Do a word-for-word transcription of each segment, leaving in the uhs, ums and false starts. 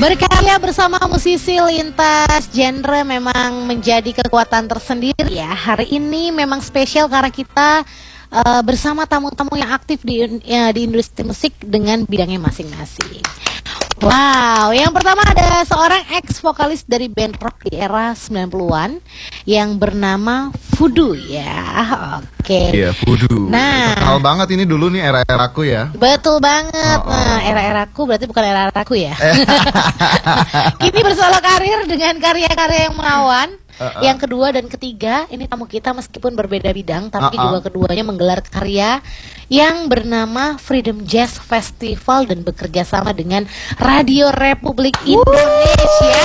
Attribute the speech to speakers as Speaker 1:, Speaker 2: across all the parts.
Speaker 1: Berkarya bersama musisi lintas genre memang menjadi kekuatan tersendiri ya. Hari ini memang spesial karena kita uh, bersama tamu-tamu yang aktif di, ya, di industri musik dengan bidangnya masing-masing. Wow, yang pertama ada seorang ex-vokalis dari band rock di era sembilan puluhan yang bernama Voodoo ya. Oke.
Speaker 2: Iya, Voodoo.
Speaker 1: Nah,
Speaker 2: terkenal banget ini dulu nih era-eraku ya.
Speaker 1: Betul banget.
Speaker 2: Oh, oh.
Speaker 1: Nah, era-eraku berarti bukan era-eraku ya. Kini bersolo karir dengan karya-karya yang menawan. Uh, uh. Yang kedua dan ketiga, ini tamu kita meskipun berbeda bidang, tapi uh, uh. juga keduanya menggelar karya yang bernama Freedom Jazz Festival dan bekerja sama dengan Radio Republik Indonesia.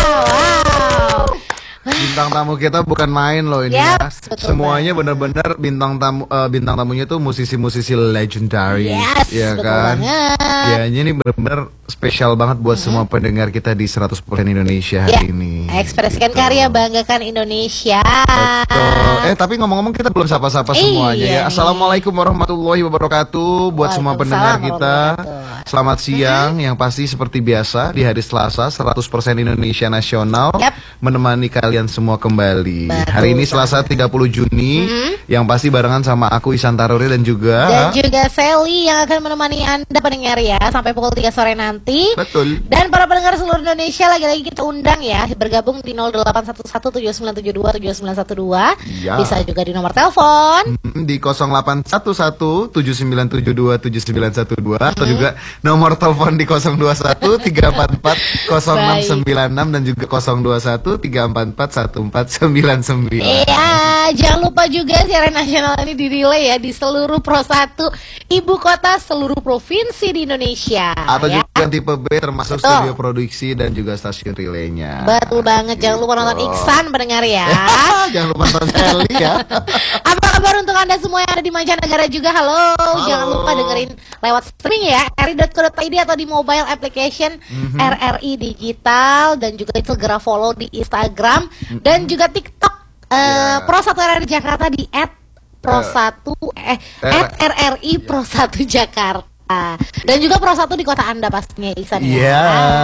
Speaker 1: Wow.
Speaker 2: Bintang tamu kita bukan main loh ini
Speaker 1: yep,
Speaker 2: ya. Semuanya benar-benar bintang tamu uh, bintang tamunya tuh musisi-musisi legendary.
Speaker 1: Yes,
Speaker 2: ya
Speaker 1: betul
Speaker 2: kan?
Speaker 1: banget.
Speaker 2: Ya, ini benar-benar spesial banget buat hmm. semua pendengar kita di seratus persen Indonesia hari yeah. ini.
Speaker 1: Ekspresikan gitu. Karya, banggakan Indonesia.
Speaker 2: Betul. Eh, tapi ngomong-ngomong kita belum sapa-sapa semuanya iya, ya. Assalamualaikum warahmatullahi wabarakatuh buat semua pendengar kita. Selamat siang, uh-huh. yang pasti seperti biasa di hari Selasa seratus persen Indonesia Nasional yep. menemani kalian semua kembali. Betul, hari ini Selasa tiga puluh Juni, hmm. yang pasti barengan sama aku Ihsan Taruri dan juga
Speaker 1: dan juga Sally yang akan menemani Anda pendengar ya sampai pukul tiga sore nanti.
Speaker 2: Betul.
Speaker 1: Dan para pendengar seluruh Indonesia lagi-lagi kita undang ya bergabung di nol delapan satu satu tujuh sembilan tujuh dua tujuh sembilan satu dua. Ya. Bisa juga di nomor telepon
Speaker 2: hmm, di nol delapan satu satu tujuh sembilan tujuh dua tujuh sembilan satu dua hmm. atau juga nomor telepon di nol dua satu tiga empat empat nol enam sembilan enam dan juga nol dua satu tiga empat empat satu empat sembilan sembilan.
Speaker 1: Iya, jangan lupa juga siaran nasional ini direlay ya di seluruh Pro satu ibu kota seluruh provinsi di Indonesia.
Speaker 2: Atau
Speaker 1: ya.
Speaker 2: juga tipe B termasuk Betul. Studio produksi dan juga stasiun relaynya.
Speaker 1: Betul banget, gitu. Jangan lupa nonton Iksan pendengar ya.
Speaker 2: Jangan lupa nonton Sally ya.
Speaker 1: Apa kabar untuk Anda semua yang ada di mancanegara juga? Halo, Halo. Jangan lupa dengerin lewat streaming ya, r i dot co dot i d atau di mobile application mm-hmm. R R I Digital dan juga segera follow di Instagram mm-hmm. dan juga TikTok uh, yeah. Pro satu R R I Jakarta di at Pro satu eh at R R I Pro satu Jakarta. Dan juga Pro satu di kota Anda pastinya Iksan ya.
Speaker 2: Iya.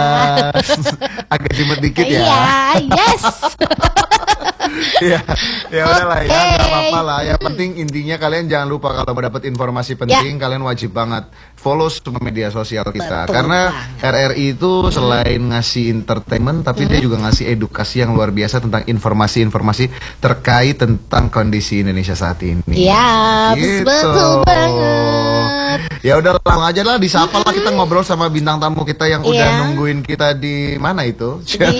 Speaker 2: Agak jimat dikit ya.
Speaker 1: Iya, yes.
Speaker 2: ya, ya udahlah okay. ya, nggak apa-apa lah. Yang penting intinya kalian jangan lupa kalau mau dapat informasi penting, ya. Kalian wajib banget follow semua media sosial kita. Betul Karena banget. R R I itu selain ngasih entertainment, tapi hmm. dia juga ngasih edukasi yang luar biasa tentang informasi-informasi terkait tentang kondisi Indonesia saat ini.
Speaker 1: Ya, gitu. Betul banget.
Speaker 2: Ya udah langsung aja lah, disapa lah kita ngobrol sama bintang tamu kita yang udah
Speaker 1: yeah.
Speaker 2: nungguin kita di mana itu.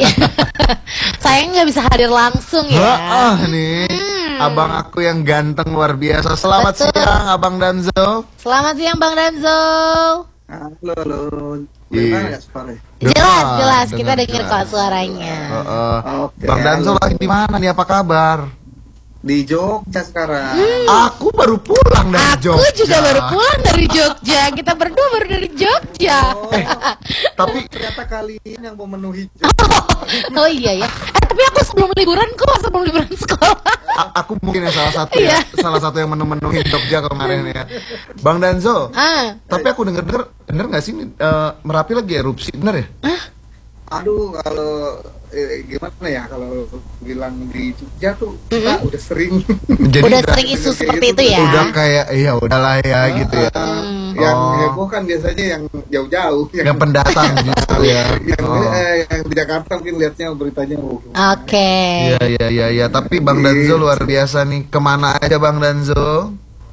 Speaker 1: Saya nggak bisa hadir langsung ya.
Speaker 2: Ah nih, hmm. abang aku yang ganteng luar biasa. Selamat Betul. siang, Abang Danzo.
Speaker 1: Selamat siang, Bang Danzo.
Speaker 3: Halo, halo.
Speaker 2: Iya.
Speaker 1: Jelas, jelas. Kita dengar kok suaranya.
Speaker 2: Uh, uh. Okay. Bang Danzo lagi di mana nih? Apa kabar?
Speaker 3: Di Jogja sekarang.
Speaker 1: Hmm.
Speaker 2: Aku baru pulang dari
Speaker 1: Aku
Speaker 2: Jogja.
Speaker 1: Aku juga baru pulang dari Jogja. Kita berdua baru dari Jogja.
Speaker 3: Oh, eh, tapi ternyata kali ini yang memenuhi
Speaker 1: Jogja. Oh, oh iya ya. Eh, tapi aku sebelum liburan kok, sebelum liburan sekolah.
Speaker 2: A aku mungkin yang salah satu ya, salah satu yang memenuhi Jogja kemarin ya. Bang Danzo.
Speaker 1: Ah.
Speaker 2: Tapi aku denger-denger, bener nggak sih uh, Merapi lagi erupsi, bener ya?
Speaker 1: Ah.
Speaker 3: Aduh, kalau eh, gimana ya kalau bilang di Jogja tuh kita mm-hmm. udah sering
Speaker 1: Jadi udah sering isu seperti itu, itu ya.
Speaker 2: Udah kayak ya udahlah ya nah, gitu ya.
Speaker 3: Uh, yang oh. heboh kan biasanya yang jauh-jauh,
Speaker 2: yang, yang pendatang gitu ya.
Speaker 3: Yang, oh. eh, yang di Jakarta mungkin lihatnya beritanya. Oh,
Speaker 1: Oke. Okay.
Speaker 2: Iya iya iya ya. Tapi Bang Danzo luar biasa nih. Kemana aja Bang Danzo?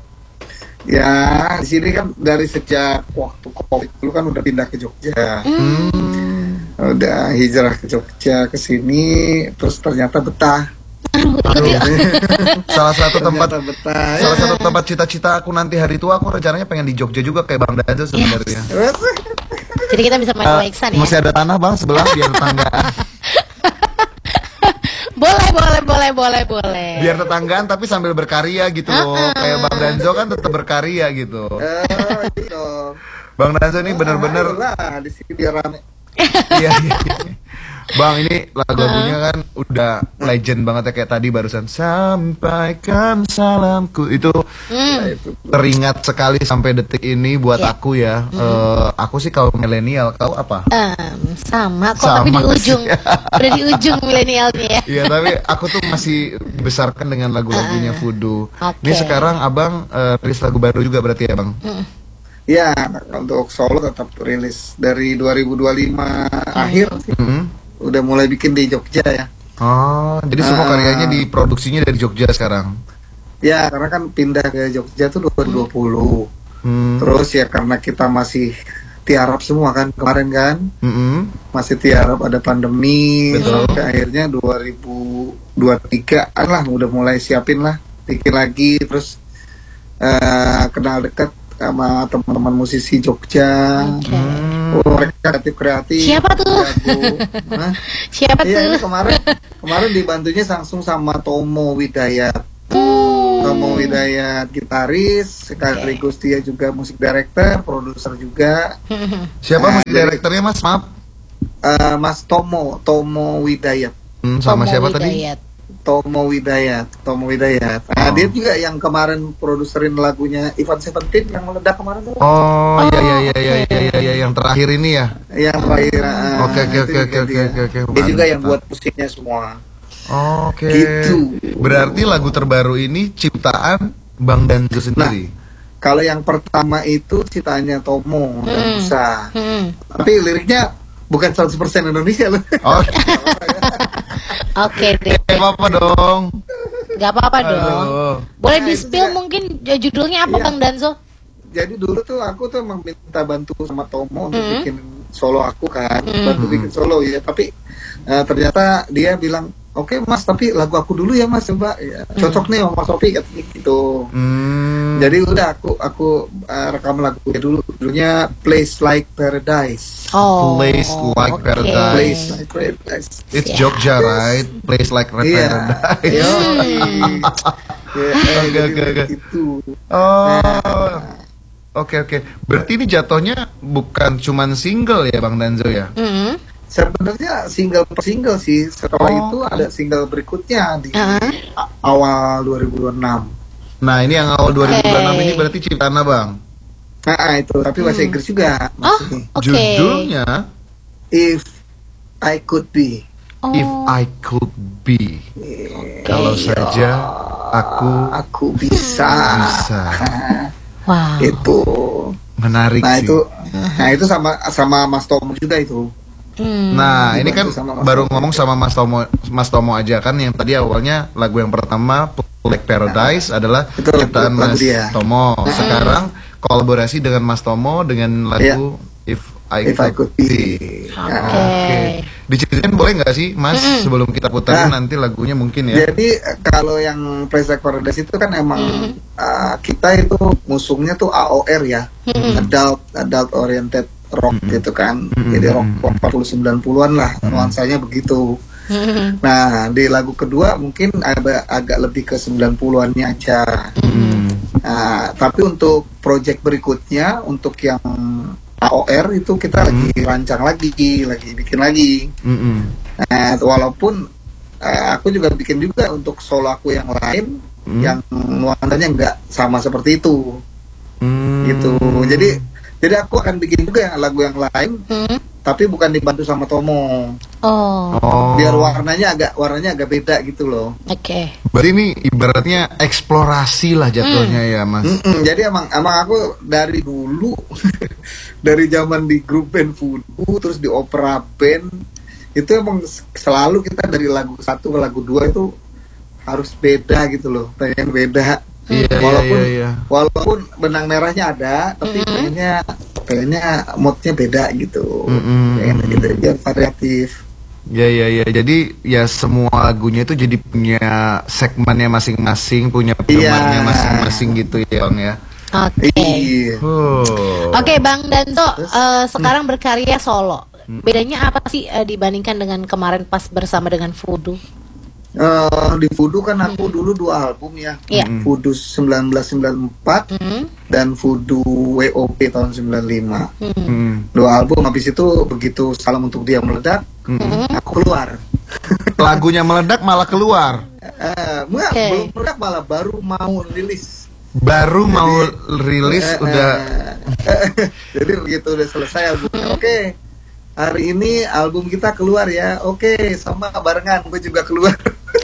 Speaker 3: Ya di sini kan dari sejak waktu Covid dulu kan udah pindah ke Jogja. Hmm. Udah hijrah ke Jogja ke sini, terus ternyata betah.
Speaker 2: Aduh. salah satu tempat
Speaker 3: betah,
Speaker 2: salah
Speaker 3: ya.
Speaker 2: satu tempat cita-cita aku nanti hari tua, aku rencananya pengen di Jogja juga kayak Bang Danzo sebenarnya.
Speaker 1: Yes. Jadi kita bisa main uh, Iksan ya.
Speaker 2: Masih ada tanah Bang sebelah biar tetanggaan.
Speaker 1: Boleh, boleh, boleh, boleh, boleh.
Speaker 2: Biar tetanggaan tapi sambil berkarya gitu loh. Uh-uh. Kayak Bang Danzo kan tetap berkarya gitu.
Speaker 3: Uh, gitu.
Speaker 2: Bang Danzo ini bener-bener
Speaker 3: lah di sini biar rame.
Speaker 2: Iya, iya, iya. Bang, ini lagu-lagunya kan udah legend banget ya, kayak tadi barusan sampaikan salamku itu
Speaker 1: Hmm.
Speaker 2: teringat sekali sampai detik ini buat
Speaker 1: Iya.
Speaker 2: aku ya. Eh, aku sih kaum milenial, kau apa?
Speaker 1: Em, sama kok,
Speaker 2: Sama
Speaker 1: tapi di
Speaker 2: sih.
Speaker 1: ujung, udah di ujung milenialnya ya.
Speaker 2: Iya, tapi aku tuh masih dibesarkan dengan lagu-lagunya Voodoo.
Speaker 1: Oke.
Speaker 2: Ini sekarang abang eh, rilis lagu baru juga berarti ya, bang?
Speaker 3: Ya, untuk solo tetap rilis dari dua ribu dua puluh lima akhir sih.
Speaker 2: Mm-mm.
Speaker 3: Udah mulai bikin di Jogja ya.
Speaker 2: Oh, jadi semua
Speaker 3: Ah.
Speaker 2: karyanya diproduksinya dari Jogja sekarang.
Speaker 3: Ya, karena kan pindah ke Jogja tuh dua ribu dua puluh.
Speaker 2: Hmm.
Speaker 3: Terus ya karena kita masih tiarap semua kan kemarin kan.
Speaker 2: Mm-mm.
Speaker 3: Masih tiarap ada pandemi.
Speaker 2: Betul.
Speaker 3: Sampai akhirnya dua ribu dua puluh tiga lah udah mulai siapin lah. Bikin lagi terus eh, kenal dekat sama teman-teman musisi Jogja.
Speaker 1: Oke.
Speaker 3: Oh, mereka kreatif-kreatif.
Speaker 1: Siapa tuh?
Speaker 3: jago. Hah?
Speaker 1: Siapa
Speaker 3: Iya, ini
Speaker 1: tuh?
Speaker 3: kemarin kemarin dibantunya langsung sama Tomo Widayat.
Speaker 1: Hmm.
Speaker 3: Tomo Widayat gitaris, sekaligus dia juga musik director, produser juga.
Speaker 2: Siapa
Speaker 3: Nah,
Speaker 2: musik
Speaker 3: jadi-
Speaker 2: direkturnya, Mas? Maaf.
Speaker 3: Eh, Mas Tomo, Tomo Widayat,
Speaker 2: Hmm, sama
Speaker 1: Tomo
Speaker 2: siapa tadi?
Speaker 1: Widayat.
Speaker 3: Tomo Widayat, Tomo Widayat.
Speaker 2: Oh.
Speaker 3: Nah, dia juga yang kemarin produserin lagunya Ivan Seventeen yang meledak kemarin tuh.
Speaker 2: Oh, iya iya iya
Speaker 1: oke.
Speaker 2: iya iya iya iya, yang terakhir ini ya.
Speaker 3: Yang terakhir. ah,
Speaker 2: Oke, oke,
Speaker 3: itu
Speaker 2: oke,
Speaker 3: juga
Speaker 2: oke,
Speaker 3: dia.
Speaker 2: oke, oke,
Speaker 3: Dia juga yang
Speaker 2: mantap.
Speaker 3: buat musiknya semua.
Speaker 2: Oke.
Speaker 3: Gitu.
Speaker 2: Berarti lagu terbaru ini ciptaan Bang Danzo sendiri.
Speaker 3: Kalau yang pertama itu ciptaannya Tomo dan
Speaker 1: Hmm.
Speaker 3: Musa.
Speaker 1: Hmm.
Speaker 3: Tapi liriknya bukan seratus persen Indonesia loh.
Speaker 2: Oh,
Speaker 1: Oke deh,
Speaker 2: eh, apa dong?
Speaker 1: nggak apa-apa dong.
Speaker 2: Aduh.
Speaker 1: Boleh
Speaker 3: Nah,
Speaker 1: di
Speaker 3: itu
Speaker 1: spill
Speaker 3: juga.
Speaker 1: mungkin j- judulnya apa,
Speaker 3: Iya.
Speaker 1: Bang Danzo?
Speaker 3: Jadi dulu tuh aku tuh emang minta bantu sama Tomo untuk
Speaker 1: Hmm.
Speaker 3: bikin solo aku kan,
Speaker 1: Hmm.
Speaker 3: bantu bikin solo ya. Tapi eh, ternyata dia bilang, oke Mas, tapi lagu aku dulu ya Mas, coba. Ya, cocok nih sama Mas Sofi katanya gitu.
Speaker 2: Hmm.
Speaker 3: Jadi udah aku aku eh, rekam lagunya dulu, judulnya Place Like Paradise.
Speaker 1: Oh,
Speaker 2: Place Like
Speaker 1: oke.
Speaker 2: Paradise.
Speaker 3: Place Like Paradise.
Speaker 2: It's
Speaker 1: Siap.
Speaker 2: Jogja, right? Place like Red
Speaker 3: Iya.
Speaker 2: Paradise.
Speaker 3: Yo.
Speaker 1: Hmm.
Speaker 3: Ya,
Speaker 2: Oke,
Speaker 3: jadi
Speaker 2: oke, oke.
Speaker 3: gitu.
Speaker 2: Oh. Oke oke. Berarti ini jatuhnya bukan cuman single ya, Bang Danzo ya?
Speaker 1: Hmm.
Speaker 3: Sebenarnya single per single sih. Setelah
Speaker 2: Oh.
Speaker 3: itu ada single berikutnya di
Speaker 1: Ah.
Speaker 3: a- awal dua ribu dua puluh enam.
Speaker 2: Nah, ini yang awal dua ribu dua puluh enam
Speaker 1: Oke.
Speaker 2: ini berarti ciptaan Abang.
Speaker 3: Nah, itu tapi bahasa
Speaker 1: Hmm.
Speaker 3: Inggris juga
Speaker 1: Oh,
Speaker 3: maksudnya.
Speaker 1: oke.
Speaker 2: Judulnya
Speaker 3: If I Could Be.
Speaker 1: Oh,
Speaker 2: If I Could Be.
Speaker 1: oke.
Speaker 2: Kalau saja aku
Speaker 3: Aku bisa.
Speaker 2: bisa.
Speaker 1: Wow.
Speaker 3: Itu.
Speaker 2: Menarik
Speaker 3: Nah,
Speaker 2: sih.
Speaker 3: itu nah itu sama sama Mas Tomo juga itu.
Speaker 1: Hmm.
Speaker 2: Nah, ini kan
Speaker 3: Dibantu sama Mas
Speaker 2: baru
Speaker 3: Tomo.
Speaker 2: ngomong sama Mas Tomo, Mas Tomo aja kan, yang tadi awalnya lagu yang pertama Like Paradise adalah
Speaker 3: Itu lagu-
Speaker 2: ciptaan
Speaker 3: lagu
Speaker 2: Mas
Speaker 3: dia.
Speaker 2: Tomo. Sekarang kolaborasi dengan Mas Tomo dengan lagu If I
Speaker 3: If I
Speaker 2: Could
Speaker 3: Could Be.
Speaker 2: Be.
Speaker 1: Oke.
Speaker 2: Oke. Diceritain boleh nggak sih, Mas, sebelum kita putar
Speaker 3: Nah.
Speaker 2: nanti lagunya mungkin ya?
Speaker 3: Jadi eh, kalau yang Place Like Paradise itu kan emang uh, kita itu musungnya tuh A O R ya, adult adult oriented rock gitu kan. Jadi rock rock empat puluh sembilan puluhan lah nuansanya begitu.
Speaker 1: Hmm.
Speaker 3: Nah, di lagu kedua mungkin ada agak lebih ke sembilan puluhannya aja.
Speaker 2: Hmm.
Speaker 3: Nah, tapi untuk project berikutnya untuk yang A O R itu kita lagi rancang lagi, lagi bikin lagi.
Speaker 2: Mm-mm.
Speaker 3: Nah, walaupun eh, aku juga bikin juga untuk solo aku yang lain
Speaker 2: Hmm.
Speaker 3: yang nuansanya nggak sama seperti itu,
Speaker 2: Hmm.
Speaker 3: gitu. Jadi jadi aku akan bikin juga yang lagu yang lain,
Speaker 1: Hmm.
Speaker 3: tapi bukan dibantu sama Tomo.
Speaker 1: Oh,
Speaker 2: Oh.
Speaker 3: Biar warnanya agak warnanya agak beda gitu loh.
Speaker 1: oke.
Speaker 2: Berarti ini ibaratnya eksplorasi lah jatuhnya ya, Mas.
Speaker 3: Mm-mm, jadi emang emang aku dari dulu dari zaman di grup band Voodoo terus di opera band itu emang selalu kita dari lagu satu ke lagu dua itu harus beda gitu loh, pengen beda.
Speaker 2: Iya, iya,
Speaker 3: walaupun
Speaker 2: iya, iya.
Speaker 3: walaupun benang merahnya ada, tapi pengennya pengennya moodnya beda gitu,
Speaker 2: Mm-mm.
Speaker 3: pengen gitu biar variatif.
Speaker 2: Ya ya ya. Jadi ya semua lagunya itu jadi punya segmennya masing-masing, punya penggemarnya
Speaker 3: Iya.
Speaker 2: masing-masing gitu ya, Bang ya.
Speaker 1: Oke.
Speaker 3: Iya.
Speaker 2: Oh.
Speaker 1: Oke, Bang Danto, eh, sekarang berkarya solo. Bedanya apa sih eh, dibandingkan dengan kemarin pas bersama dengan Voodoo?
Speaker 3: Uh, di Voodoo kan aku dulu dua album ya,
Speaker 1: Iya.
Speaker 3: Voodoo seribu sembilan ratus sembilan puluh empat
Speaker 1: Mm.
Speaker 3: dan Voodoo W O P tahun sembilan puluh lima.
Speaker 2: Hmm.
Speaker 3: Dua album, habis itu begitu Salam Untuk Dia meledak,
Speaker 2: Mm-mm.
Speaker 3: aku keluar.
Speaker 2: Lagunya meledak malah keluar.
Speaker 3: Uh, enggak,
Speaker 1: Oke.
Speaker 3: belum meledak, malah baru mau rilis.
Speaker 2: Baru mau rilis
Speaker 3: Eh,
Speaker 2: udah
Speaker 3: eh, jadi begitu udah selesai albumnya, oke, hari ini album kita keluar ya, oke, sama barengan gue juga keluar.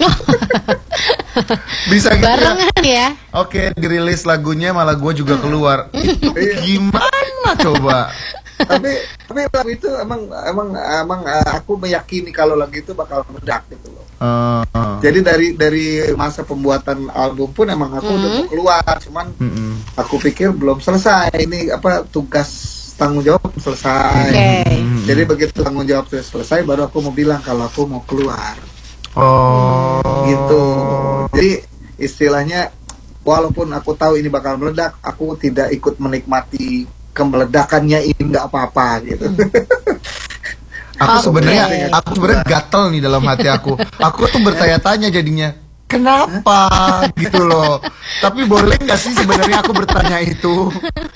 Speaker 2: bisa gitu ya.
Speaker 1: Barengan ya.
Speaker 2: Oke, dirilis lagunya malah gue juga keluar. Itu gimana coba?
Speaker 3: tapi tapi lagu itu emang emang emang uh, aku meyakini kalau lagu itu bakal meledak gitu loh.
Speaker 2: Uh, uh.
Speaker 3: Jadi dari dari masa pembuatan album pun emang aku udah mau keluar, cuman
Speaker 2: Mm-mm.
Speaker 3: aku pikir belum selesai, ini apa tugas tanggung jawab belum selesai.
Speaker 1: Oke.
Speaker 3: Jadi begitu tanggung jawab sudah selesai, baru aku mau bilang kalau aku mau keluar.
Speaker 2: Oh.
Speaker 3: Gitu. Jadi istilahnya walaupun aku tahu ini bakal meledak, aku tidak ikut menikmati kemeledakannya, ini nggak apa-apa gitu.
Speaker 2: Aku
Speaker 1: Oke.
Speaker 2: sebenarnya aku sebenarnya gatel nih dalam hati aku. Aku tuh bertanya-tanya jadinya. Kenapa gitu loh. Tapi boleh nggak sih sebenarnya aku bertanya itu?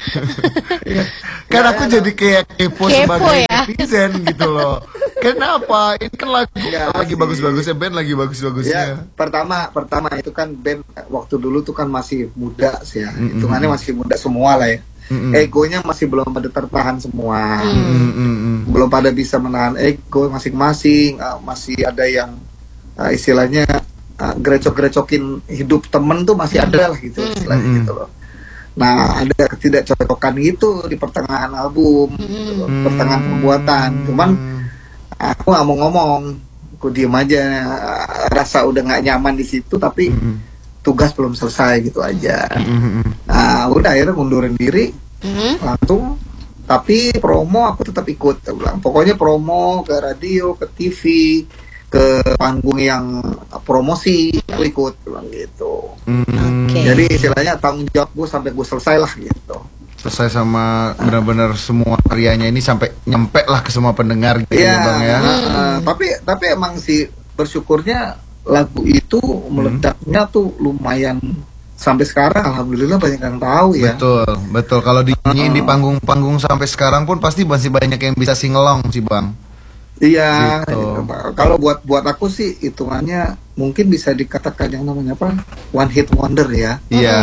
Speaker 2: Kan aku jadi kayak kepo,
Speaker 1: Kepo
Speaker 2: sebagai
Speaker 1: ya.
Speaker 2: netizen gitu loh. Kenapa? Ini kan lagu
Speaker 3: Nggak
Speaker 2: lagi
Speaker 3: sih.
Speaker 2: bagus-bagusnya, band lagi bagus-bagusnya.
Speaker 3: Ya, pertama pertama itu kan band waktu dulu tuh kan masih muda sih ya.
Speaker 2: Mm-mm.
Speaker 3: Hitungannya masih muda semua lah ya.
Speaker 2: Mm-mm.
Speaker 3: Egonya masih belum pada tertahan semua.
Speaker 2: Mm, mm, mm.
Speaker 3: Belum pada bisa menahan ego masing-masing. Uh, masih ada yang uh, istilahnya uh, gerecok-gerecokin hidup temen tuh masih ada lah gitu istilahnya
Speaker 2: Mm-mm.
Speaker 3: gitu loh. Nah, ada ketidakcocokan gitu di pertengahan album, gitu loh,
Speaker 2: Mm.
Speaker 3: pertengahan pembuatan. Cuman aku nggak mau ngomong, aku diem aja. Rasa udah nggak nyaman di situ, tapi
Speaker 2: Mm,
Speaker 3: tugas belum selesai gitu aja.
Speaker 2: mm, mm.
Speaker 3: Nah, udah akhirnya mundurin diri
Speaker 1: Mm.
Speaker 3: langsung. Tapi promo aku tetap ikut, aku bilang. Pokoknya promo ke radio, ke T V, ke panggung yang promosi, aku ikut, aku bilang gitu.
Speaker 2: Mm.
Speaker 1: Oke.
Speaker 3: Jadi istilahnya tanggung jawab gue sampai gue selesai lah gitu.
Speaker 2: Selesai sama benar-benar semua karyanya ini sampai nyampe lah ke semua pendengar gitu
Speaker 3: Iya,
Speaker 2: ya Bang ya.
Speaker 3: uh, tapi tapi emang sih bersyukurnya lagu itu meledaknya tuh lumayan sampai sekarang, alhamdulillah banyak yang tahu ya.
Speaker 2: Betul, betul. Kalau dinyanyiin di panggung-panggung sampai sekarang pun pasti masih banyak yang bisa singelong sih Bang.
Speaker 3: Iya,
Speaker 2: Gitu.
Speaker 3: kalau buat buat aku sih hitungannya mungkin bisa dikatakan yang namanya apa, one hit wonder ya.
Speaker 2: Iya,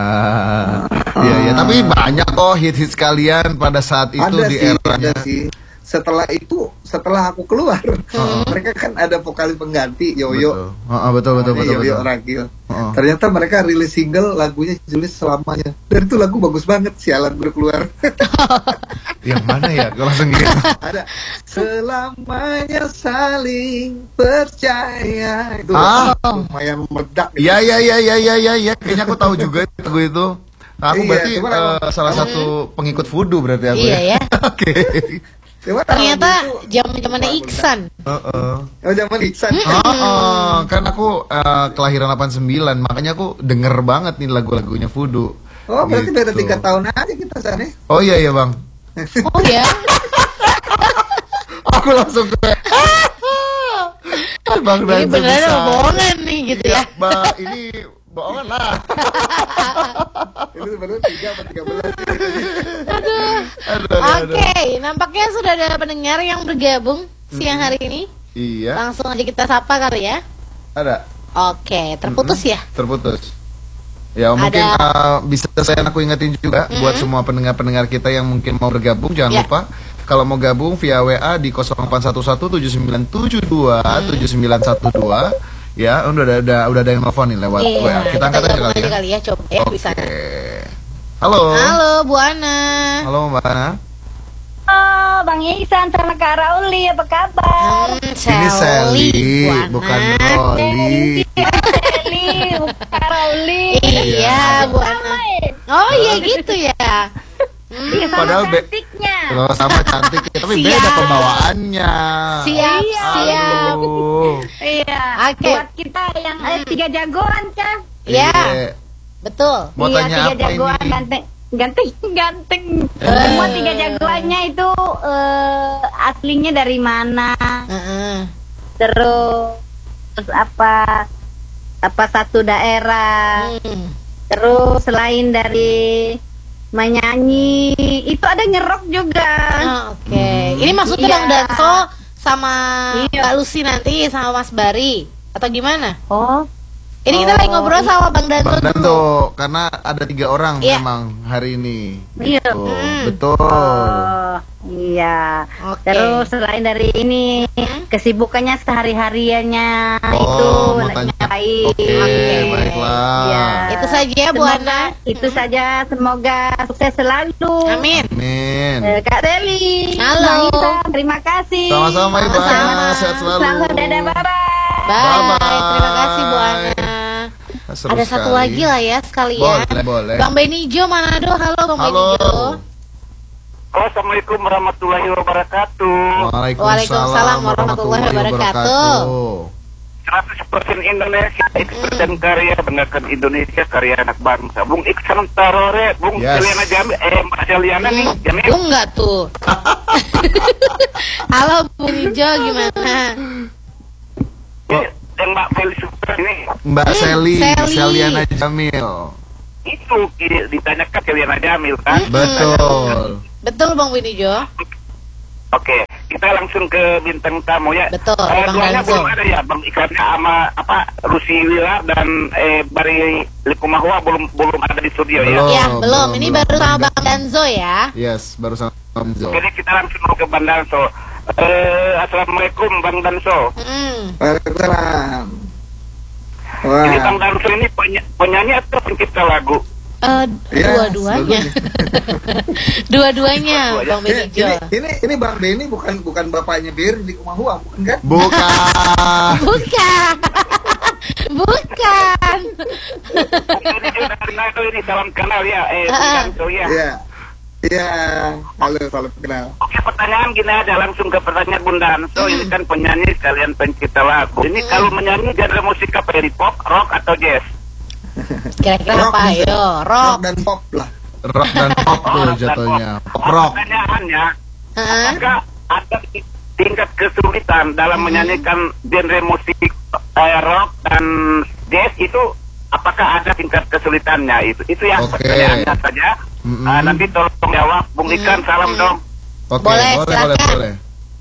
Speaker 2: iya, iya. Tapi banyak kok hit-hit kalian pada saat itu
Speaker 3: Ada
Speaker 2: di
Speaker 3: sih,
Speaker 2: eranya.
Speaker 3: ada sih. Setelah itu, setelah aku keluar, mereka kan ada vokalis pengganti Yoyo.
Speaker 2: Betul. Heeh, betul, betul,
Speaker 3: Namanya
Speaker 2: betul,
Speaker 3: Yoyo
Speaker 2: betul.
Speaker 3: Ragil.
Speaker 2: Heeh.
Speaker 3: Ternyata mereka rilis single, lagunya judulnya Selamanya. Dan itu lagu bagus banget, sialan baru keluar.
Speaker 2: Yang mana ya? Gue langsung gitu.
Speaker 3: Ada Selamanya saling percaya. Itu
Speaker 2: Ah.
Speaker 3: lumayan meledak. gitu.
Speaker 2: Iya, iya, iya, iya, iya, iya, iya. Kayaknya aku tahu juga lagu itu. Nah, aku
Speaker 3: Iya,
Speaker 2: berarti
Speaker 3: cuman
Speaker 2: eh,
Speaker 3: emang-
Speaker 2: salah satu pengikut voodoo berarti aku.
Speaker 1: Iya ya.
Speaker 2: Oke.
Speaker 3: Cuman
Speaker 1: Ternyata
Speaker 3: lagu itu-
Speaker 1: zaman-zamannya Iksan.
Speaker 2: Heeh.
Speaker 3: Oh, zaman Iksan.
Speaker 2: Oh, kan aku eh, kelahiran delapan puluh sembilan, makanya aku denger banget nih lagu-lagunya voodoo.
Speaker 3: Oh, berarti
Speaker 2: Gitu.
Speaker 3: beda tiga tahun aja kita sana.
Speaker 2: Oh iya iya bang.
Speaker 1: Oh ya.
Speaker 2: Aku langsung ke. Bang
Speaker 1: Ini
Speaker 2: Danza
Speaker 1: beneran
Speaker 2: bisa.
Speaker 1: bohongan nih gitu ya.
Speaker 2: Ba, ini bohongan lah.
Speaker 3: Itu sebenarnya tiga atau tiga belas.
Speaker 2: Aduh, aduh,
Speaker 1: Oke,
Speaker 2: aduh.
Speaker 1: nampaknya sudah ada pendengar yang bergabung siang hari ini.
Speaker 2: Iya.
Speaker 1: Langsung aja kita sapa kali ya.
Speaker 2: Ada.
Speaker 1: Oke, terputus ya.
Speaker 2: Terputus. Ya mungkin uh, bisa saya aku ingetin juga buat semua pendengar-pendengar kita yang mungkin mau bergabung, jangan
Speaker 1: Ya.
Speaker 2: lupa kalau mau gabung via W A di nol delapan satu satu tujuh sembilan tujuh dua tujuh sembilan satu dua. Ya, udah ada, udah, udah ada yang nelfon nih lewat W A. Kita angkat aja
Speaker 1: gabung
Speaker 2: kali ya.
Speaker 1: kali ya, coba ya
Speaker 2: Oke.
Speaker 1: bisa.
Speaker 2: Halo.
Speaker 1: Halo Bu Ana.
Speaker 2: Halo Mbak Ana.
Speaker 4: Oh, Bang Ihsan sama Kak Rauli, apa kabar?
Speaker 1: Hmm,
Speaker 2: Ini Sally,
Speaker 1: Bu Ana.
Speaker 2: bukan Rolly.
Speaker 4: Sally, Kak Rauli.
Speaker 1: Iya, Bu Ana. Oh iya gitu ya.
Speaker 4: Iya, sama
Speaker 2: Padahal be-
Speaker 4: cantiknya.
Speaker 2: Kalau sama cantik, tapi
Speaker 1: Siap.
Speaker 2: beda pembawaannya.
Speaker 1: Siap,
Speaker 4: Iya.
Speaker 1: siap.
Speaker 2: Aduh.
Speaker 4: Iya.
Speaker 1: Oke.
Speaker 4: Buat kita yang ada tiga jagoan, kan?
Speaker 1: Ya,
Speaker 2: Iya.
Speaker 1: betul.
Speaker 2: Mau
Speaker 4: iya,
Speaker 2: tanya
Speaker 4: tiga
Speaker 2: apa
Speaker 4: jagoan
Speaker 2: ini?
Speaker 4: ganteng. Ganteng, ganteng.
Speaker 2: Eh.
Speaker 4: Semua tiga jagoannya itu eh, aslinya dari mana?
Speaker 1: Heeh.
Speaker 4: Terus terus apa apa satu daerah.
Speaker 1: Hmm.
Speaker 4: Terus selain dari menyanyi, itu ada nyerok juga.
Speaker 1: Oh, Oke, ini maksudnya
Speaker 4: Iya.
Speaker 1: Bang Danso sama
Speaker 4: Iya.
Speaker 1: Mbak Lucy nanti sama Mas Bari atau gimana?
Speaker 4: Oh,
Speaker 1: Ini kita lagi
Speaker 4: Oh,
Speaker 1: ngobrol sama Bang Danso.
Speaker 2: Bang
Speaker 1: dulu.
Speaker 2: Danto, karena ada tiga orang
Speaker 1: Iya.
Speaker 2: memang hari ini.
Speaker 4: Iya.
Speaker 2: Tuh,
Speaker 1: Hmm.
Speaker 2: betul.
Speaker 4: oh, iya.
Speaker 1: Oke.
Speaker 4: Terus selain dari ini, kesibukannya sehari-hariannya itu
Speaker 2: Oh, mau tanya.
Speaker 4: ngapain?
Speaker 2: Oke,
Speaker 1: Oke.
Speaker 2: baiklah.
Speaker 4: Iya.
Speaker 1: Itu saja Bu
Speaker 4: Semoga-
Speaker 1: Ana.
Speaker 4: Itu saja, semoga sukses selalu.
Speaker 1: Amin.
Speaker 2: Amin.
Speaker 4: Eh, Kak Deli.
Speaker 1: Halo.
Speaker 4: Bang Isan, terima kasih.
Speaker 2: Sama-sama Ibu
Speaker 1: Sama-sama.
Speaker 2: Ana, sehat selalu.
Speaker 4: Selamat dadah, bye-bye.
Speaker 1: Bye.
Speaker 2: Bye-bye.
Speaker 1: Terima kasih Bu Ana.
Speaker 2: Seru
Speaker 1: Ada satu
Speaker 2: sekali.
Speaker 1: lagi lah ya sekalian.
Speaker 2: Boleh, boleh.
Speaker 1: Bang Benijo Manado. Halo Bang
Speaker 2: Halo.
Speaker 1: Benijo.
Speaker 5: Assalamualaikum warahmatullahi wabarakatuh.
Speaker 1: Waalaikumsalam warahmatullahi wabarakatuh.
Speaker 5: seratus persen Indonesia, ekspor dan karya banggakan Indonesia, karya anak bangsa. Bung Iksan Tarore, Bung
Speaker 2: Yes.
Speaker 5: Celiana Jamil, eh Mbak Celiana nih, Jamil.
Speaker 1: Bung nggak tuh? Halo Bung Ijo gimana?
Speaker 5: Ini yang Mbak Feli Super ini,
Speaker 2: Mbak
Speaker 1: Hmm,
Speaker 2: Seli,
Speaker 1: Seli.
Speaker 2: Seliana Jamil.
Speaker 5: itu i- ditanyakan Celiana Jamil kan?
Speaker 2: Betul.
Speaker 1: Betul Bang Benijo.
Speaker 5: Oke, kita langsung ke bintang tamu ya.
Speaker 1: Betul,
Speaker 5: Eh,
Speaker 1: Bang
Speaker 5: duanya
Speaker 1: Danzo.
Speaker 5: belum ada ya, Bang Ikannya sama apa Rusi Wila dan eh, Bari Likumahua belum belum ada di studio ya.
Speaker 2: Belum.
Speaker 1: Ya belum.
Speaker 2: belum,
Speaker 1: Ini
Speaker 2: belum.
Speaker 1: baru sama Bang Danzo ya.
Speaker 2: Yes, baru sama Danzo.
Speaker 5: Jadi kita langsung mau ke Bang Danso. Eh, Assalamualaikum Bang Danso.
Speaker 1: Hmm.
Speaker 3: Waalaikumsalam.
Speaker 5: Ini Bang
Speaker 3: Wah,
Speaker 5: Danso ini peny- penyanyi atau pencipta lagu?
Speaker 1: Eh,
Speaker 3: Ya,
Speaker 1: dua-duanya. Dua-duanya Bang
Speaker 3: ini,
Speaker 1: Benijo.
Speaker 3: ini, ini, ini Bang Beni bukan bukan bapaknya Bir di Kumahua, bukan kan?
Speaker 2: Bukan.
Speaker 1: Bukan. Bukan.
Speaker 5: Ini juga dari Nado ini salam kenal ya. Eh, Bang
Speaker 1: Ah.
Speaker 5: Danso ya.
Speaker 3: Iya. Iya, halo, salam kenal.
Speaker 5: Oke, pertanyaan gini aja langsung ke pertanyaan Bung Danso. Ini kan penyanyi sekalian pencipta lagu. Ini kalau menyanyi genre musik apa? Ini pop, rock atau jazz?
Speaker 1: Kira-kira
Speaker 3: Rock
Speaker 1: apa?
Speaker 3: bisa.
Speaker 1: Ayo,
Speaker 3: Rock
Speaker 1: rock.
Speaker 3: dan pop lah.
Speaker 2: Rock dan pop tuh
Speaker 5: rock dan
Speaker 2: jatuhnya.
Speaker 5: pop.
Speaker 2: Pop rock.
Speaker 5: Pertanyaannya,
Speaker 1: Heeh.
Speaker 5: apakah ada tingkat kesulitan dalam menyanyikan genre musik eh, rock dan jazz itu? Apakah ada tingkat kesulitannya itu? Itu yang
Speaker 2: Oke.
Speaker 5: pertanyaannya saja.
Speaker 2: Mm-mm.
Speaker 5: Ah, nanti tolong jawab, Bung Ikan, salam dong.
Speaker 2: Oke,
Speaker 1: Boleh,
Speaker 2: boleh, boleh,
Speaker 1: silakan.
Speaker 2: boleh.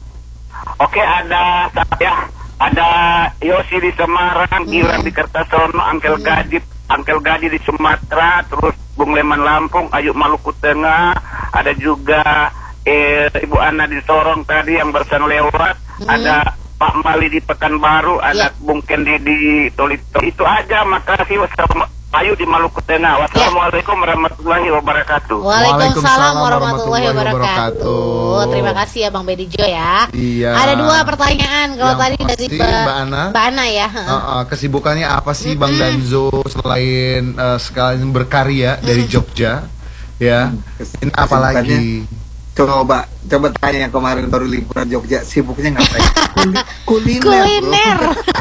Speaker 5: Oke, ada saya, ada Yosi di Semarang, Gilang di Kertasono, Angkel Gaji, Angkel Gaji di Sumatera, terus Bung Leman Lampung, Ayu Maluku Tengah, ada juga eh, Ibu Ana di Sorong tadi yang barusan lewat, ada Pak Mali di Pekanbaru, ada
Speaker 1: Ya.
Speaker 5: Bung Kendi di Tolito. Itu aja, makasih. Wassalamualaikum. Ayu di Maluku Tengah. Wassalamualaikum warahmatullahi wabarakatuh.
Speaker 1: Waalaikumsalam warahmatullahi wabarakatuh.
Speaker 2: wabarakatuh.
Speaker 1: Terima kasih ya Bang Benijo ya.
Speaker 2: Iya.
Speaker 1: Ada dua pertanyaan kalau
Speaker 2: Yang
Speaker 1: tadi dari
Speaker 2: pasti,
Speaker 1: Mbak
Speaker 2: Mbak Ana.
Speaker 1: Mbak Ana ya. heeh.
Speaker 2: Uh, uh, kesibukannya apa sih Bang Danzo selain uh, sekalian berkarya dari Jogja? Ya. Ini apa lagi?
Speaker 3: Coba, coba tanya yang kemarin baru liburan Jogja, sibuknya ngapain? Kuli- kuliner.
Speaker 1: Kuliner.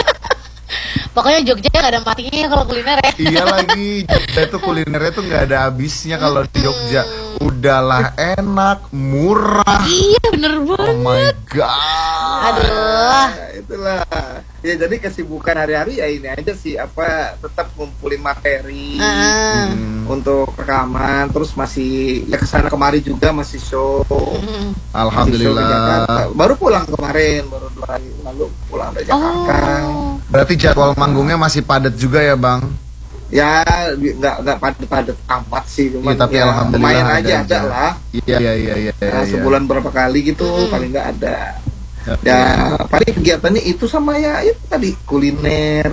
Speaker 1: Pokoknya Jogja gak ada matinya kalau kuliner ya.
Speaker 2: Iya lagi, Jogja itu kulinernya tuh nggak ada habisnya kalau di Jogja. Udahlah enak, murah.
Speaker 1: Iya bener
Speaker 2: Oh
Speaker 1: banget.
Speaker 2: my god.
Speaker 1: Aduh.
Speaker 3: Nah, itulah. Ya jadi kesibukan hari-hari ya ini aja sih, apa tetap ngumpulin materi
Speaker 1: Heeh.
Speaker 2: Hmm,
Speaker 3: untuk rekaman, terus masih ya kesana kemari juga masih show.
Speaker 1: Mm.
Speaker 3: Masih show ke
Speaker 2: Alhamdulillah.
Speaker 3: Jakarta. Baru pulang kemarin, baru dua hari lalu pulang dari Jakarta.
Speaker 1: Oh.
Speaker 2: Berarti jadwal manggungnya masih padat juga ya Bang?
Speaker 3: Ya nggak nggak padat-padat amat sih, cuman
Speaker 2: Iya, tapi
Speaker 3: ya,
Speaker 2: alhamdulillah
Speaker 3: lumayan
Speaker 2: ada
Speaker 3: aja
Speaker 2: aja.
Speaker 3: ada lah.
Speaker 2: Iya iya iya iya.
Speaker 3: Nah,
Speaker 2: iya.
Speaker 3: sebulan berapa kali gitu paling nggak ada.
Speaker 2: Ya,
Speaker 3: Ya paling kegiatannya itu sama ya itu tadi kuliner,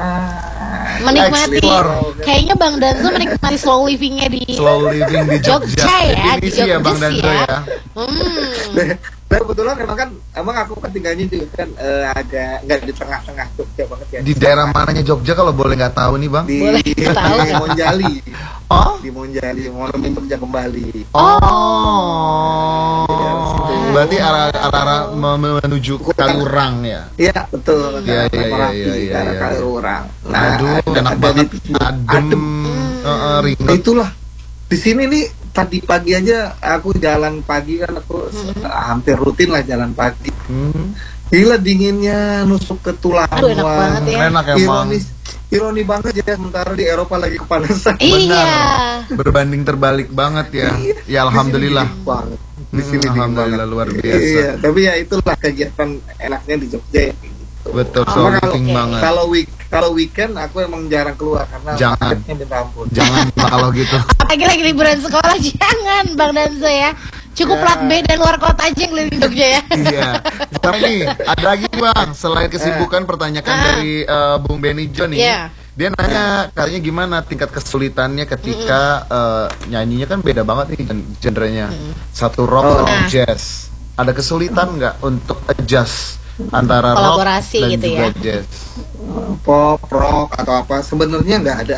Speaker 3: wah.
Speaker 1: Menikmati.
Speaker 2: Explore.
Speaker 1: Kayaknya Bang Danzo menikmati slow livingnya di
Speaker 2: Slow living di Jogja.
Speaker 1: Jogja ya, di
Speaker 2: Definisi ya
Speaker 1: Jogja
Speaker 2: Bang
Speaker 1: sih
Speaker 2: Danzo
Speaker 1: ya.
Speaker 2: ya.
Speaker 1: Hmm.
Speaker 3: Nah, kebetulan emang kan emang aku kan tinggalnya di kan eh, agak nggak di tengah-tengah Jogja banget ya.
Speaker 2: Di daerah mananya Jogja kalau boleh nggak tahu nih Bang?
Speaker 3: Di,
Speaker 1: Boleh
Speaker 3: di
Speaker 1: tahu nggak?
Speaker 3: Monjali.
Speaker 2: Oh.
Speaker 3: Di Monjali, Monumen Jogja kembali.
Speaker 2: Oh. Berarti arah arah, arah me- menuju ke Kalurang ya.
Speaker 3: Iya betul.
Speaker 2: Iya, iya, iya,
Speaker 3: Merapi,
Speaker 2: iya, iya,
Speaker 3: daerah
Speaker 2: iya.
Speaker 3: Kalurang.
Speaker 2: Aduh,
Speaker 3: ada-
Speaker 2: enak
Speaker 3: ada
Speaker 2: banget.
Speaker 3: di-
Speaker 2: Adem.
Speaker 3: adem.
Speaker 2: Heeh,
Speaker 3: Nah,
Speaker 2: ringan.
Speaker 3: itulah di sini nih tadi pagi aja aku jalan pagi kan aku
Speaker 2: Hmm.
Speaker 3: hampir rutin lah jalan pagi.
Speaker 2: Hmm.
Speaker 3: Gila dinginnya nusuk ke tulang.
Speaker 1: Aduh, enak banget ya.
Speaker 2: Enak emang.
Speaker 3: Ironis, ironi banget ya, sementara di Eropa lagi kepanasan.
Speaker 1: Iya.
Speaker 2: Berbanding terbalik banget ya. Ya alhamdulillah.
Speaker 3: Di sini dingin banget. Di
Speaker 2: Hmm,
Speaker 3: sini dingin
Speaker 2: alhamdulillah
Speaker 3: banget.
Speaker 2: luar biasa.
Speaker 3: Iya, tapi ya itulah kegiatan enaknya di Jogja ya. Gitu.
Speaker 2: Betul,
Speaker 3: Cuma
Speaker 2: so
Speaker 3: kalau
Speaker 2: penting banget.
Speaker 3: kalau week kalau weekend aku emang jarang keluar karena
Speaker 2: Jangan.
Speaker 3: macetnya minta ampun.
Speaker 2: Jangan kalau gitu.
Speaker 1: Apalagi lagi liburan sekolah, jangan Bang Danzo ya. Cukup
Speaker 3: Ya.
Speaker 1: plat B dan luar kota aja yang keliling Jogja ya.
Speaker 2: Iya. Sekarang nih ada lagi nih Bang, selain kesibukan pertanyaan
Speaker 1: Ah.
Speaker 2: dari eh, Bung Benny John nih.
Speaker 1: Iya.
Speaker 2: Dia nanya katanya gimana tingkat kesulitannya ketika eh, nyanyinya kan beda banget nih gen- genrenya. Satu rock
Speaker 3: Oh.
Speaker 2: sama
Speaker 1: Nah.
Speaker 2: jazz. Ada kesulitan nggak untuk adjust antara
Speaker 1: Kolaborasi
Speaker 2: rock dan
Speaker 1: gitu
Speaker 2: juga
Speaker 1: ya.
Speaker 2: jazz?
Speaker 3: Pop, rock atau apa sebenarnya nggak ada.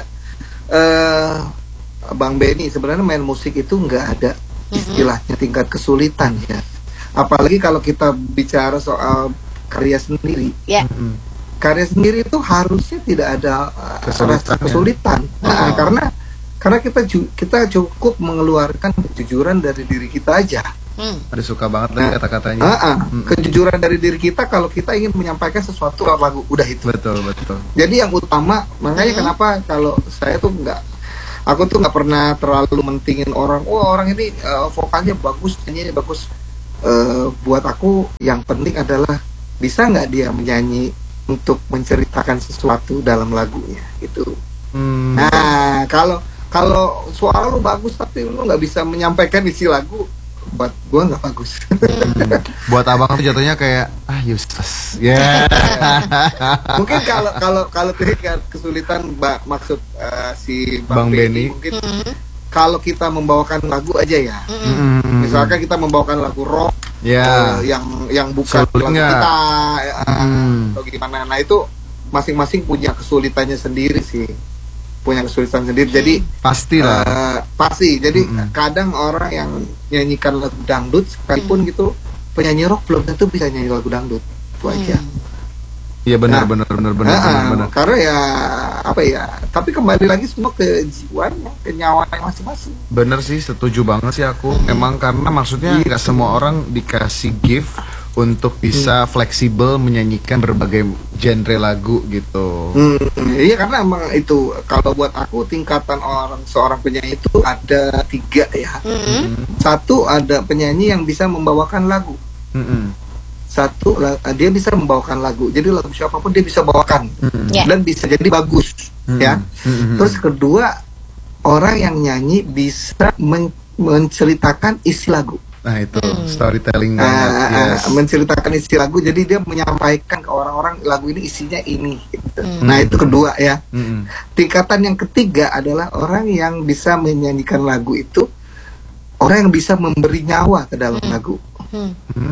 Speaker 3: Eh Bang Benny sebenarnya main musik itu nggak ada istilahnya tingkat kesulitan ya. Apalagi kalau kita bicara soal karya sendiri.
Speaker 1: Ya.
Speaker 2: Mm-mm.
Speaker 3: Karya sendiri itu harusnya tidak ada uh,
Speaker 2: Kesulitan,
Speaker 3: rasa
Speaker 2: ya?
Speaker 3: kesulitan. Nah,
Speaker 2: Oh.
Speaker 3: karena karena kita ju- kita cukup mengeluarkan kejujuran dari diri kita aja.
Speaker 1: Hmm.
Speaker 2: Ada suka banget tadi
Speaker 3: Nah.
Speaker 2: kata-katanya.
Speaker 3: Ah, ah.
Speaker 2: Mm-mm.
Speaker 3: Kejujuran dari diri kita kalau kita ingin menyampaikan sesuatu lewat lagu, udah itu.
Speaker 2: Betul, betul.
Speaker 3: Jadi yang utama, makanya
Speaker 1: Hmm.
Speaker 3: kenapa kalau saya tuh nggak, aku tuh nggak pernah terlalu mentingin orang. Wah orang ini uh, vokalnya bagus, nyanyinya bagus. Uh, buat aku yang penting adalah bisa nggak dia menyanyi untuk menceritakan sesuatu dalam lagunya gitu.
Speaker 2: Hmm.
Speaker 3: Nah kalau kalau suara lu bagus tapi lu nggak bisa menyampaikan isi lagu, buat gua nggak bagus.
Speaker 2: Hmm. Buat abang tuh jatuhnya kayak ah useless. Ya.
Speaker 3: Mungkin kalau kalau kalau tingkat kesulitan ba- maksud uh, si
Speaker 2: Bang
Speaker 3: Bang,
Speaker 2: Benny.
Speaker 3: Benny, mungkin kalau kita membawakan lagu aja ya.
Speaker 2: Mm-mm.
Speaker 3: Misalkan kita membawakan lagu rock
Speaker 2: Ya.
Speaker 3: uh, yang yang bukan
Speaker 2: Sulit
Speaker 3: lagu
Speaker 2: nggak?
Speaker 3: kita uh,
Speaker 2: Hmm.
Speaker 3: atau gimana. Nah itu masing-masing punya kesulitannya sendiri sih. Punya kesulitan sendiri. Jadi
Speaker 2: Pastilah.
Speaker 3: uh, pasti. Jadi
Speaker 2: Mm-mm.
Speaker 3: kadang orang yang nyanyikan lagu dangdut sekalipun gitu penyanyi rock belum tentu bisa nyanyi lagu dangdut. Itu aja.
Speaker 2: Iya benar
Speaker 3: Nah,
Speaker 2: benar benar benar
Speaker 3: Ah,
Speaker 2: benar benar.
Speaker 3: karena ya apa ya, tapi kembali lagi semua ke jiwanya, ke nyawanya masing-masing.
Speaker 2: Bener sih, setuju banget sih aku. Emang karena maksudnya nggak semua orang dikasih gift untuk bisa fleksibel menyanyikan berbagai genre lagu gitu.
Speaker 3: Hmm, iya karena emang itu kalau buat aku tingkatan orang seorang penyanyi itu ada tiga ya. Satu ada penyanyi yang bisa membawakan lagu.
Speaker 2: Mm-mm.
Speaker 3: Satu la- dia bisa membawakan lagu. Jadi lagu siapapun dia bisa bawakan
Speaker 1: Ya.
Speaker 3: dan bisa jadi bagus
Speaker 2: Mm-mm.
Speaker 3: ya.
Speaker 2: Mm-mm.
Speaker 3: Terus kedua orang yang nyanyi bisa men- menceritakan isi lagu.
Speaker 2: Nah itu storytelling banget.
Speaker 3: Ah, ah,
Speaker 2: Yes.
Speaker 3: menceritakan isi lagu, jadi dia menyampaikan ke orang-orang lagu ini isinya ini gitu.
Speaker 1: Hmm.
Speaker 3: Nah itu kedua ya.
Speaker 2: Mm-mm.
Speaker 3: Tingkatan yang ketiga adalah orang yang bisa menyanyikan lagu itu, orang yang bisa memberi nyawa ke dalam lagu.
Speaker 1: Hmm.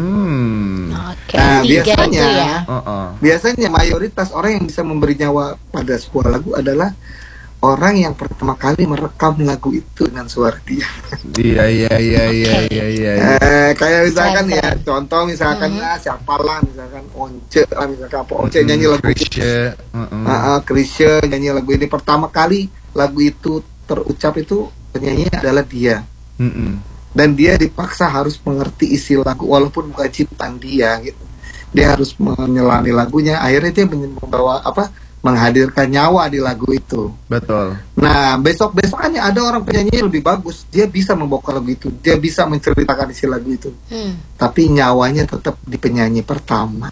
Speaker 2: Hmm.
Speaker 1: Oke,
Speaker 3: Nah,
Speaker 1: tiga
Speaker 3: biasanya-
Speaker 1: itu ya.
Speaker 2: Oh-oh.
Speaker 3: Biasanya mayoritas orang yang bisa memberi nyawa pada sebuah lagu adalah orang yang pertama kali merekam lagu itu dengan suara dia.
Speaker 2: Iya iya iya iya iya iya. iya.
Speaker 3: Eh, kayak misalkan
Speaker 1: Keren,
Speaker 3: ya,
Speaker 1: keren.
Speaker 3: contoh misalkan ah, siapa lah, misalkan Once lah, misalkan apa Once nyanyi lagu itu.
Speaker 2: Krisye. Mm-mm.
Speaker 3: Ah, ah, Chrisye nyanyi lagu ini pertama kali lagu itu terucap itu penyanyi adalah dia,
Speaker 2: Mm-mm.
Speaker 3: dan dia dipaksa harus mengerti isi lagu walaupun bukan ciptaan dia gitu. Dia harus menyelami lagunya, akhirnya dia membawa apa menghadirkan nyawa di lagu itu.
Speaker 2: Betul.
Speaker 3: Nah besok besokannya ada orang penyanyi yang lebih bagus, dia bisa membawa lagu itu, dia bisa menceritakan isi lagu itu,
Speaker 1: Hmm.
Speaker 3: tapi nyawanya tetap di penyanyi pertama.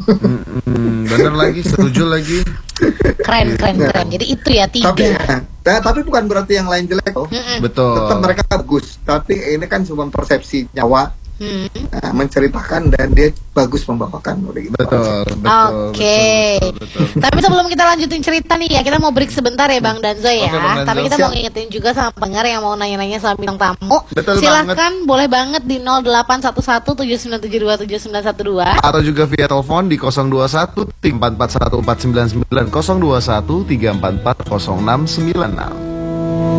Speaker 2: Mm-mm. Bener lagi, setuju lagi.
Speaker 1: Keren, keren, keren. Jadi itu ya tiga.
Speaker 3: tapi nah, tapi bukan berarti yang lain jelek loh.
Speaker 1: Mm-mm.
Speaker 2: Betul.
Speaker 3: Tetap mereka bagus, tapi ini kan cuma persepsi nyawa,
Speaker 1: Hmm.
Speaker 3: nah, menceritakan dan dia bagus membawakan udah gitu.
Speaker 2: Betul, betul.
Speaker 1: Oke.
Speaker 2: betul, betul, betul.
Speaker 1: Tapi sebelum kita lanjutin cerita nih ya, kita mau break sebentar ya Bang Danzo ya.
Speaker 2: Oke, Bang Danzo.
Speaker 1: Tapi kita
Speaker 3: Siap.
Speaker 1: mau ngingetin juga sama pendengar yang mau nanya-nanya sama bintang tamu.
Speaker 2: Betul
Speaker 1: Silahkan boleh banget di nol delapan satu satu tujuh sembilan tujuh dua tujuh sembilan satu dua.
Speaker 2: Atau juga via telepon di nol dua satu tiga empat empat satu empat sembilan sembilan nol dua satu tiga empat empat nol enam sembilan enam.